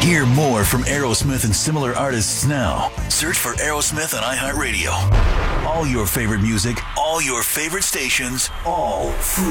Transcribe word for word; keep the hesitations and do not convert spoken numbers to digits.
Hear more from Aerosmith and similar artists now. Search for Aerosmith on iHeartRadio. All your favorite music, all your favorite stations, all free.